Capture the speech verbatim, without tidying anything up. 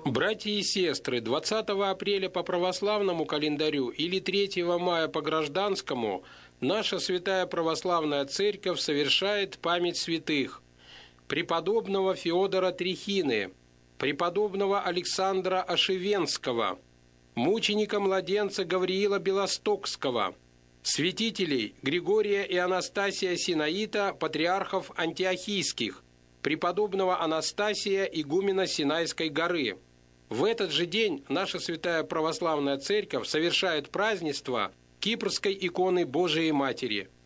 Братья и сестры, двадцатого апреля по православному календарю или третьего мая по гражданскому наша Святая Православная Церковь совершает память святых: преподобного Феодора Трихины, преподобного Александра Ошивенского, мученика-младенца Гавриила Белостокского, святителей Григория и Анастасия Синаита, патриархов антиохийских, преподобного Анастасия, игумена Синайской горы. В этот же день наша Святая Православная Церковь совершает празднество Кипрской иконы Божией Матери.